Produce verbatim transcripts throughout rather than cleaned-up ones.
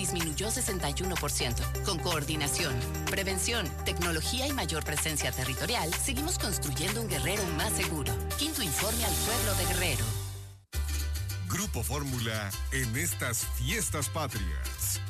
disminuyó sesenta y uno por ciento. Con coordinación, prevención, tecnología y mayor presencia territorial, seguimos construyendo un Guerrero más seguro. Quinto informe al pueblo de Guerrero. Grupo Fórmula en estas fiestas patrias.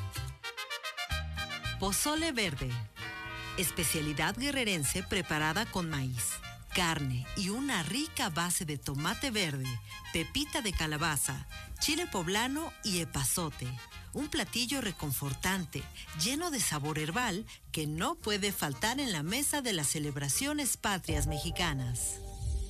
Pozole verde. Especialidad guerrerense preparada con maíz, carne y una rica base de tomate verde, pepita de calabaza, chile poblano y epazote. Un platillo reconfortante, lleno de sabor herbal, que no puede faltar en la mesa de las celebraciones patrias mexicanas.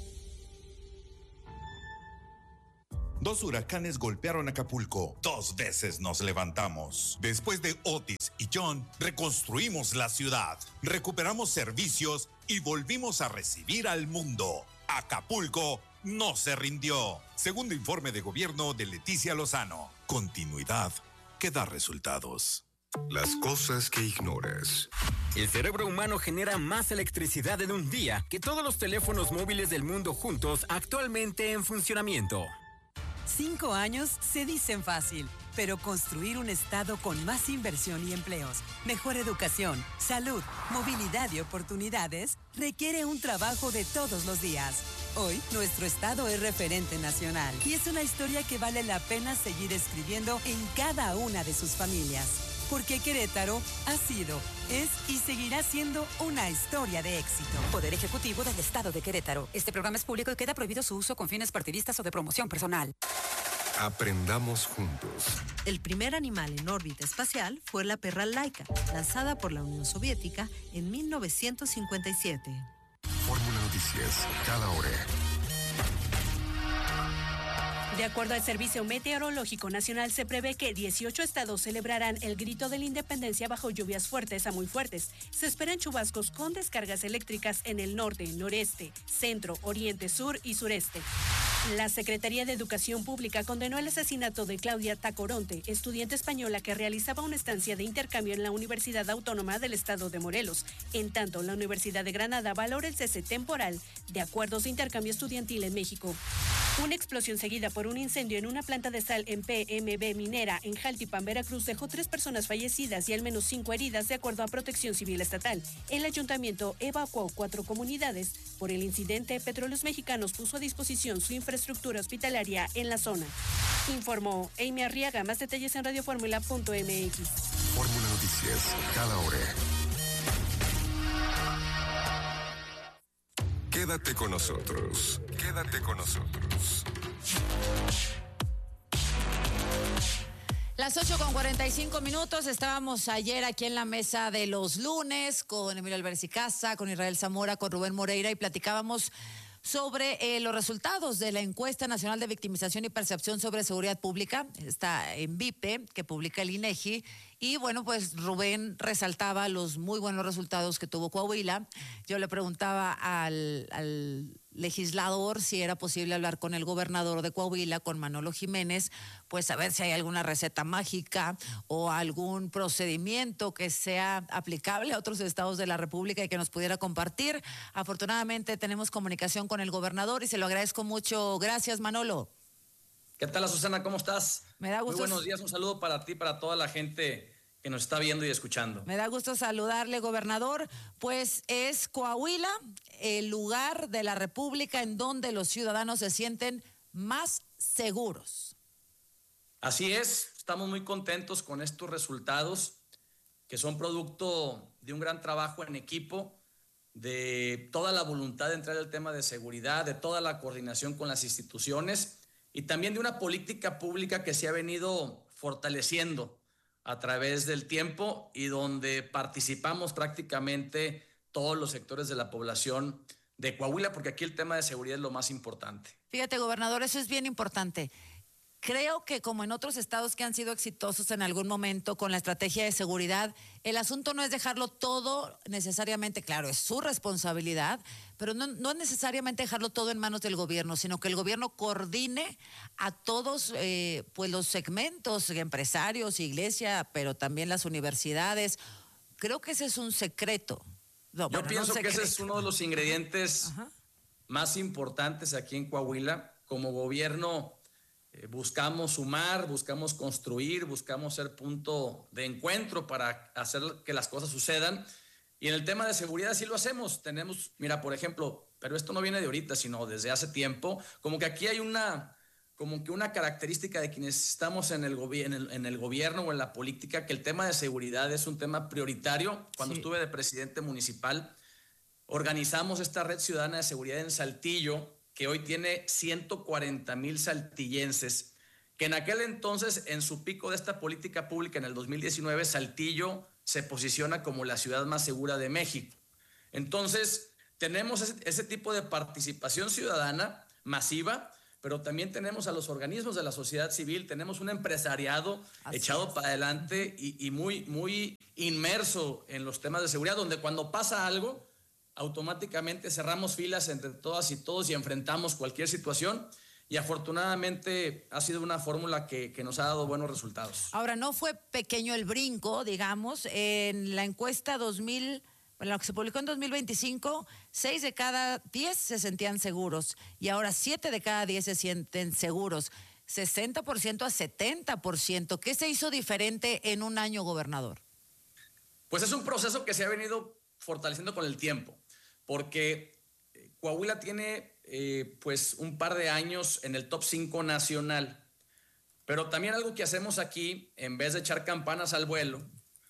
Dos huracanes golpearon Acapulco. Dos veces nos levantamos. Después de Otis y John, reconstruimos la ciudad, recuperamos servicios y volvimos a recibir al mundo. Acapulco no se rindió. Segundo informe de gobierno de Leticia Lozano. Continuidad que da resultados. Las cosas que ignoras. El cerebro humano genera más electricidad en un día que todos los teléfonos móviles del mundo juntos actualmente en funcionamiento. Cinco años se dicen fácil, pero construir un estado con más inversión y empleos, mejor educación, salud, movilidad y oportunidades requiere un trabajo de todos los días. Hoy, nuestro estado es referente nacional y es una historia que vale la pena seguir escribiendo en cada una de sus familias. Porque Querétaro ha sido, es y seguirá siendo una historia de éxito. Poder Ejecutivo del Estado de Querétaro. Este programa es público y queda prohibido su uso con fines partidistas o de promoción personal. Aprendamos juntos. El primer animal en órbita espacial fue la perra Laika, lanzada por la Unión Soviética en mil novecientos cincuenta y siete. Fórmula Noticias, cada hora. De acuerdo al Servicio Meteorológico Nacional, se prevé que dieciocho estados celebrarán el grito de la independencia bajo lluvias fuertes a muy fuertes. Se esperan chubascos con descargas eléctricas en el norte, noreste, centro, oriente, sur y sureste. La Secretaría de Educación Pública condenó el asesinato de Claudia Tacoronte, estudiante española que realizaba una estancia de intercambio en la Universidad Autónoma del Estado de Morelos. En tanto, la Universidad de Granada valora el cese temporal de acuerdos de intercambio estudiantil en México. Una explosión seguida por un incendio en una planta de sal en P M B Minera en Jaltipan, Veracruz, dejó tres personas fallecidas y al menos cinco heridas, de acuerdo a Protección Civil Estatal. El ayuntamiento evacuó cuatro comunidades. Por el incidente, Petróleos Mexicanos puso a disposición su infraestructura hospitalaria en la zona. Informó Amy Arriaga. Más detalles en radioformula punto m x. Fórmula Noticias, cada hora. Quédate con nosotros. Quédate con nosotros. Las ocho con cuarenta y cinco minutos, estábamos ayer aquí en la mesa de los lunes con Emilio Álvarez y Casa, con Israel Zamora, con Rubén Moreira y platicábamos sobre eh, los resultados de la encuesta nacional de victimización y percepción sobre seguridad pública, está en VIPE, que publica el INEGI, y bueno, pues Rubén resaltaba los muy buenos resultados que tuvo Coahuila. Yo le preguntaba al, al legislador si era posible hablar con el gobernador de Coahuila, con Manolo Jiménez, pues a ver si hay alguna receta mágica o algún procedimiento que sea aplicable a otros estados de la República y que nos pudiera compartir. Afortunadamente tenemos comunicación con el gobernador y se lo agradezco mucho. Gracias, Manolo. ¿Qué tal, Azucena? ¿Cómo estás? Me da gusto. Muy buenos días, un saludo para ti, para toda la gente que nos está viendo y escuchando. Me da gusto saludarle, gobernador. Pues es Coahuila el lugar de la República en donde los ciudadanos se sienten más seguros. Así es, estamos muy contentos con estos resultados que son producto de un gran trabajo en equipo, de toda la voluntad de entrar al tema de seguridad, de toda la coordinación con las instituciones y también de una política pública que se ha venido fortaleciendo a través del tiempo y donde participamos prácticamente todos los sectores de la población de Coahuila, porque aquí el tema de seguridad es lo más importante. Fíjate, gobernador, eso es bien importante. Creo que como en otros estados que han sido exitosos en algún momento con la estrategia de seguridad, el asunto no es dejarlo todo necesariamente, claro, es su responsabilidad, pero no, no es necesariamente dejarlo todo en manos del gobierno, sino que el gobierno coordine a todos eh, pues los segmentos, empresarios, iglesia, pero también las universidades. Creo que ese es un secreto. No, Yo bueno, pienso no que ese es uno de los ingredientes Ajá. más importantes aquí en Coahuila. Como gobierno eh, buscamos sumar, buscamos construir, buscamos ser punto de encuentro para hacer que las cosas sucedan. Y en el tema de seguridad sí lo hacemos. Tenemos, mira, por ejemplo, pero esto no viene de ahorita, sino desde hace tiempo, como que aquí hay una, como que una característica de quienes estamos en el, gobi- en el, en el gobierno o en la política, que el tema de seguridad es un tema prioritario. Cuando sí. estuve de presidente municipal, organizamos esta red ciudadana de seguridad en Saltillo, que hoy tiene ciento cuarenta mil saltillenses, que en aquel entonces, en su pico de esta política pública en el dos mil diecinueve, Saltillo se posiciona como la ciudad más segura de México. Entonces, tenemos ese, ese tipo de participación ciudadana masiva, pero también tenemos a los organismos de la sociedad civil, tenemos un empresariado Así echado es. para adelante y, y muy, muy inmerso en los temas de seguridad, donde cuando pasa algo, automáticamente cerramos filas entre todas y todos y enfrentamos cualquier situación. Y afortunadamente ha sido una fórmula que, que nos ha dado buenos resultados. Ahora, no fue pequeño el brinco, digamos, en la encuesta dos mil, bueno, lo que se publicó en dos mil veinticinco, seis de cada diez se sentían seguros y ahora siete de cada diez se sienten seguros, sesenta por ciento a setenta por ciento. ¿Qué se hizo diferente en un año, gobernador? Pues es un proceso que se ha venido fortaleciendo con el tiempo, porque Coahuila tiene eh, pues un par de años en el top cinco nacional, pero también algo que hacemos aquí, en vez de echar campanas al vuelo,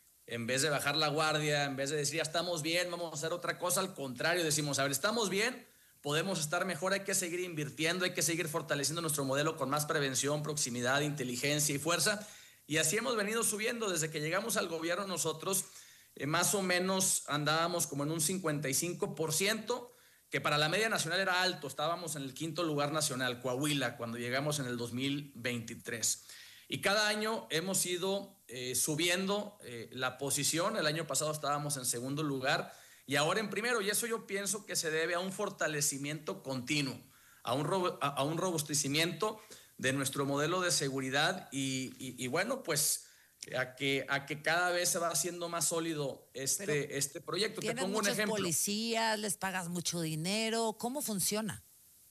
en vez de bajar la guardia, en vez de decir ya estamos bien, vamos a hacer otra cosa, al contrario, decimos, a ver, estamos bien, podemos estar mejor, hay que seguir invirtiendo, hay que seguir fortaleciendo nuestro modelo con más prevención, proximidad, inteligencia y fuerza, y así hemos venido subiendo desde que llegamos al gobierno nosotros, eh, más o menos andábamos como en un cincuenta y cinco por ciento, que para la media nacional era alto, estábamos en el quinto lugar nacional, Coahuila, cuando llegamos en el dos mil veintitrés. Y cada año hemos ido eh, subiendo eh, la posición, el año pasado estábamos en segundo lugar y ahora en primero, y eso yo pienso que se debe a un fortalecimiento continuo, a un, ro- a, a un robustecimiento de nuestro modelo de seguridad y, y, y bueno, pues a que, a que cada vez se va haciendo más sólido este, este proyecto. Te pongo un ejemplo. Policías, les pagas mucho dinero, ¿cómo funciona?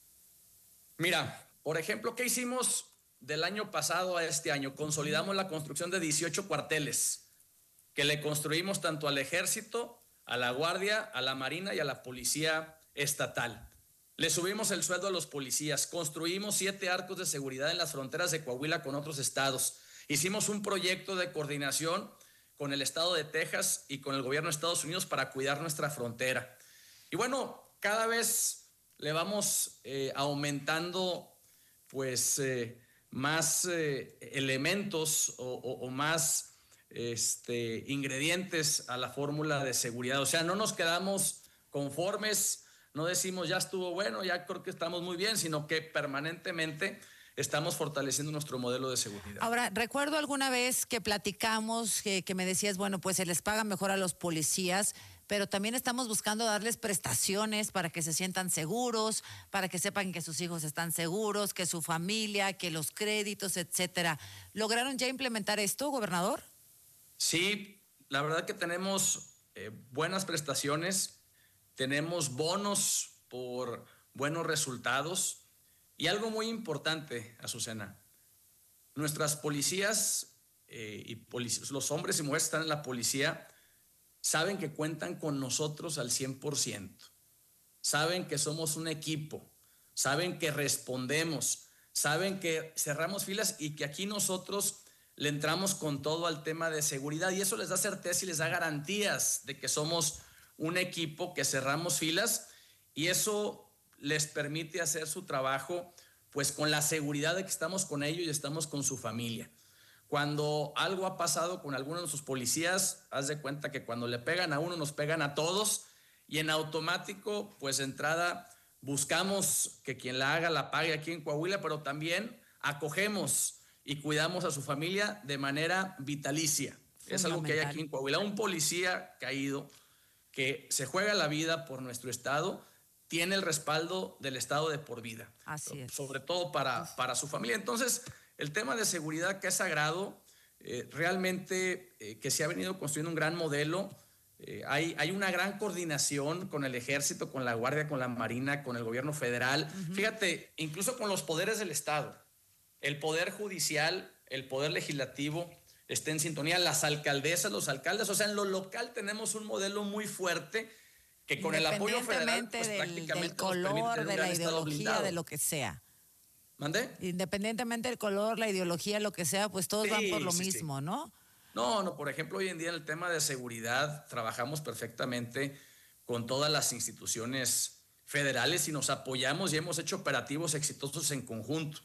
Mira, por ejemplo, ¿qué hicimos del año pasado a este año? Consolidamos la construcción de dieciocho cuarteles que le construimos tanto al Ejército, a la Guardia, a la Marina y a la Policía Estatal. Le subimos el sueldo a los policías, construimos siete arcos de seguridad en las fronteras de Coahuila con otros estados. Hicimos un proyecto de coordinación con el estado de Texas y con el gobierno de Estados Unidos para cuidar nuestra frontera. Y bueno, cada vez le vamos eh, aumentando pues eh, más eh, elementos o, o, o más este, ingredientes a la fórmula de seguridad. O sea, no nos quedamos conformes, no decimos ya estuvo bueno, ya creo que estamos muy bien, sino que permanentemente estamos fortaleciendo nuestro modelo de seguridad. Ahora, recuerdo alguna vez que platicamos, que, que me decías, bueno, pues se les paga mejor a los policías, pero también estamos buscando darles prestaciones para que se sientan seguros, para que sepan que sus hijos están seguros, que su familia, que los créditos, etcétera. ¿Lograron ya implementar esto, gobernador? Sí, la verdad que tenemos eh, buenas prestaciones, tenemos bonos por buenos resultados. Y algo muy importante, Azucena, nuestras policías eh, y polic- los hombres y mujeres que están en la policía saben que cuentan con nosotros al cien por ciento, saben que somos un equipo, saben que respondemos, saben que cerramos filas y que aquí nosotros le entramos con todo al tema de seguridad y eso les da certeza y les da garantías de que somos un equipo, que cerramos filas y eso les permite hacer su trabajo pues con la seguridad de que estamos con ellos y estamos con su familia. Cuando algo ha pasado con alguno de sus policías, haz de cuenta que cuando le pegan a uno nos pegan a todos y en automático pues de entrada buscamos que quien la haga la pague aquí en Coahuila, pero también acogemos y cuidamos a su familia de manera vitalicia. Es algo que hay aquí en Coahuila. Un policía caído que se juega la vida por nuestro estado tiene el respaldo del Estado de por vida. Así es. Sobre todo para, para su familia. Entonces, el tema de seguridad que es sagrado, eh, realmente eh, que se ha venido construyendo un gran modelo. Eh, hay, hay una gran coordinación con el Ejército, con la Guardia, con la Marina, con el gobierno federal. Uh-huh. Fíjate, incluso con los poderes del Estado. el Poder Judicial, el Poder Legislativo esté en sintonía, las alcaldesas, los alcaldes, o sea, en lo local tenemos un modelo muy fuerte que con el apoyo federal, pues, del, prácticamente del color, de la ideología, de lo que sea. ¿Mande? Independientemente del color, la ideología, lo que sea, pues todos sí, van por lo sí, mismo, sí. ¿no? No, no, por ejemplo, hoy en día en el tema de seguridad trabajamos perfectamente con todas las instituciones federales y nos apoyamos y hemos hecho operativos exitosos en conjunto.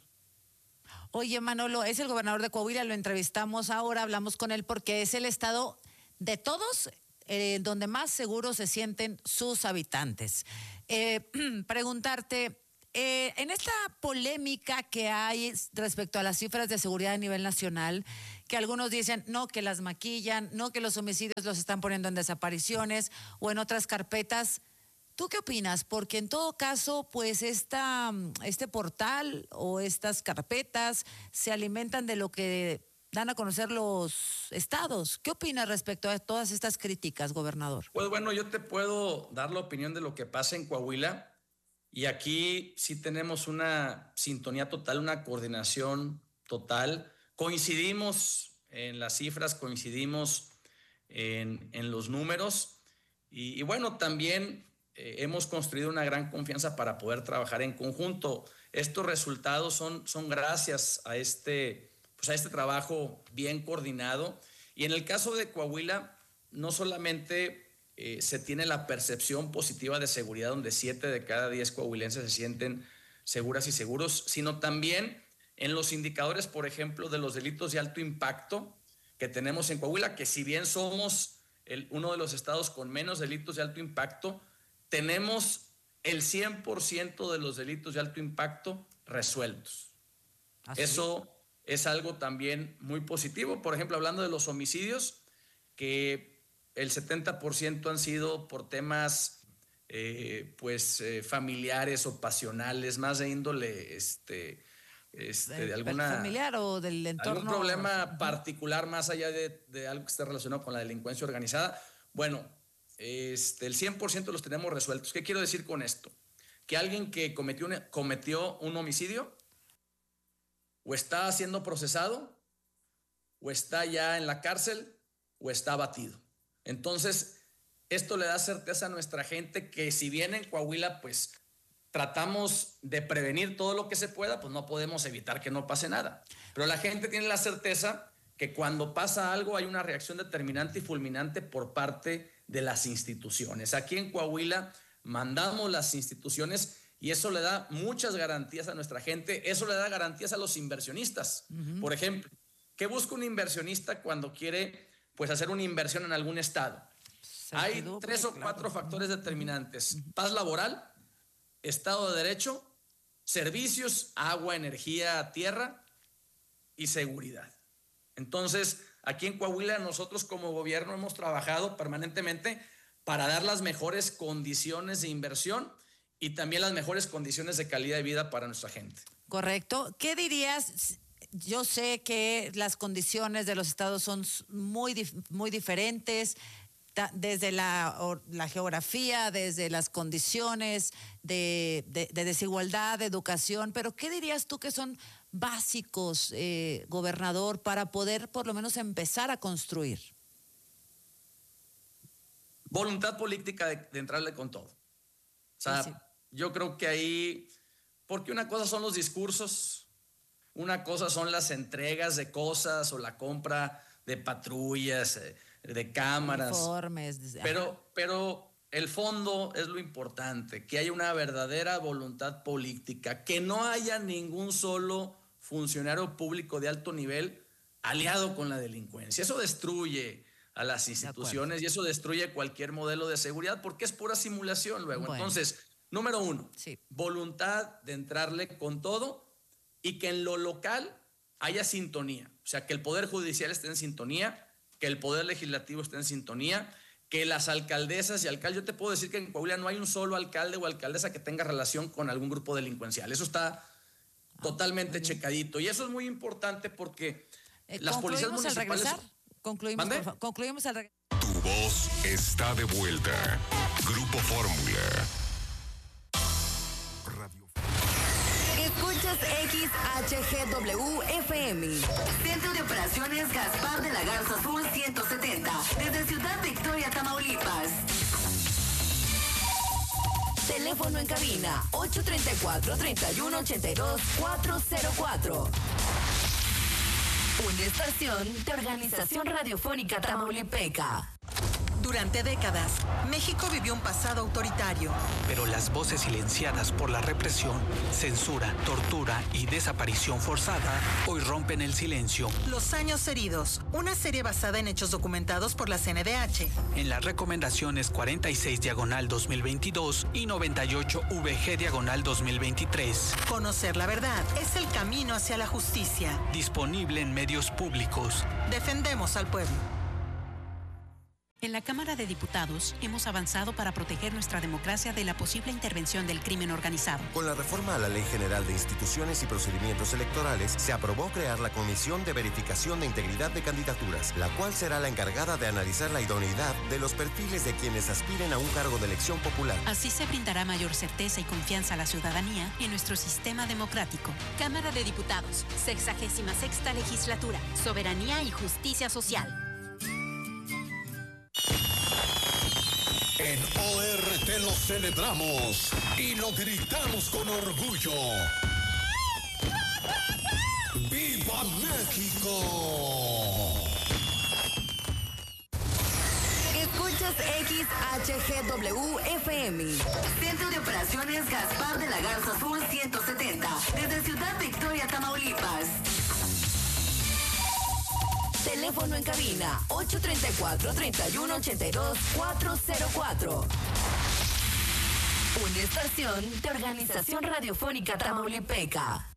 Oye, Manolo, es el gobernador de Coahuila, lo entrevistamos ahora, hablamos con él porque es el estado de todos eh, donde más seguros se sienten sus habitantes. Eh, preguntarte, eh, en esta polémica que hay respecto a las cifras de seguridad a nivel nacional, que algunos dicen no, que las maquillan, no, que los homicidios los están poniendo en desapariciones o en otras carpetas, ¿tú qué opinas? Porque en todo caso, pues esta, este portal o estas carpetas se alimentan de lo que dan a conocer los estados. ¿Qué opinas respecto a todas estas críticas, gobernador? Pues bueno, yo te puedo dar la opinión de lo que pasa en Coahuila y aquí sí tenemos una sintonía total, una coordinación total. Coincidimos en las cifras, coincidimos en, en los números y, y bueno, también eh, hemos construido una gran confianza para poder trabajar en conjunto. Estos resultados son, son gracias a este, pues a este trabajo bien coordinado y en el caso de Coahuila no solamente eh, se tiene la percepción positiva de seguridad donde siete de cada diez coahuilenses se sienten seguras y seguros, sino también en los indicadores, por ejemplo, de los delitos de alto impacto que tenemos en Coahuila, que si bien somos el, uno de los estados con menos delitos de alto impacto, tenemos el cien por ciento de los delitos de alto impacto resueltos. ¿Ah, Eso sí? Es algo también muy positivo. Por ejemplo, hablando de los homicidios, que el setenta por ciento han sido por temas eh, pues, eh, familiares o pasionales, más de índole... este Este, de, de alguna familiar o del entorno, algún problema particular más allá de, de algo que esté relacionado con la delincuencia organizada. Bueno, este, el cien por ciento los tenemos resueltos. ¿Qué quiero decir con esto? Que alguien que cometió un, cometió un homicidio o está siendo procesado o está ya en la cárcel o está abatido. Entonces, esto le da certeza a nuestra gente que si bien en Coahuila, pues tratamos de prevenir todo lo que se pueda, pues no podemos evitar que no pase nada. Pero la gente tiene la certeza que cuando pasa algo hay una reacción determinante y fulminante por parte de las instituciones. Aquí en Coahuila mandamos las instituciones y eso le da muchas garantías a nuestra gente, eso le da garantías a los inversionistas. Uh-huh. Por ejemplo, ¿qué busca un inversionista cuando quiere pues, hacer una inversión en algún estado? Hay tres o cuatro factores determinantes. Paz laboral, Estado de Derecho, servicios, agua, energía, tierra y seguridad. Entonces, aquí en Coahuila nosotros como gobierno hemos trabajado permanentemente para dar las mejores condiciones de inversión y también las mejores condiciones de calidad de vida para nuestra gente. Correcto. ¿Qué dirías? Yo sé que las condiciones de los estados son muy, muy diferentes, desde la, la geografía, desde las condiciones de, de, de desigualdad, de educación, pero ¿qué dirías tú que son básicos, eh, gobernador, para poder por lo menos empezar a construir? Voluntad política de, de entrarle con todo. O sea, sí, sí. Yo creo que ahí, porque una cosa son los discursos, una cosa son las entregas de cosas o la compra de patrullas, eh, de cámaras, informes, pero, pero el fondo es lo importante, que haya una verdadera voluntad política, que no haya ningún solo funcionario público de alto nivel aliado con la delincuencia. Eso destruye a las instituciones y eso destruye cualquier modelo de seguridad porque es pura simulación luego. Bueno. Entonces, número uno, sí. voluntad de entrarle con todo y que en lo local haya sintonía, o sea, que el Poder Judicial esté en sintonía, que el Poder Legislativo esté en sintonía, que las alcaldesas y alcaldes, yo te puedo decir que en Coahuila no hay un solo alcalde o alcaldesa que tenga relación con algún grupo delincuencial. Eso está totalmente ah, checadito. Y eso es muy importante porque eh, las policías municipales... Al concluimos, por favor. Concluimos al regresar. Tu voz está de vuelta. Grupo Fórmula. Escucha Escuchas X H G W F M. Centro de Operaciones Gaspar de la Garza Sur ciento setenta. Desde Ciudad Victoria, Tamaulipas. Teléfono en cabina ocho tres cuatro, tres uno ocho dos, cuatro cero cuatro. Una estación de Organización Radiofónica Tamaulipeca. Durante décadas, México vivió un pasado autoritario. Pero las voces silenciadas por la represión, censura, tortura y desaparición forzada hoy rompen el silencio. Los años heridos, una serie basada en hechos documentados por la C N D H. En las recomendaciones cuarenta y seis diagonal dos mil veintidós y noventa y ocho V G diagonal dos mil veintitrés. Conocer la verdad es el camino hacia la justicia. Disponible en medios públicos. Defendemos al pueblo. En la Cámara de Diputados hemos avanzado para proteger nuestra democracia de la posible intervención del crimen organizado. Con la reforma a la Ley General de Instituciones y Procedimientos Electorales, se aprobó crear la Comisión de Verificación de Integridad de Candidaturas, la cual será la encargada de analizar la idoneidad de los perfiles de quienes aspiren a un cargo de elección popular. Así se brindará mayor certeza y confianza a la ciudadanía en nuestro sistema democrático. Cámara de Diputados, sexagésima sexta legislatura, soberanía y justicia social. En O R T lo celebramos y lo gritamos con orgullo. ¡Viva México! Escuchas X H G W F M. Centro de Operaciones Gaspar de la Garza Sur ciento setenta. Desde Ciudad Victoria, Tamaulipas. Teléfono en cabina ocho tres cuatro, tres uno ocho dos, cuatro cero cuatro. Una estación de Organización Radiofónica Tamaulipeca.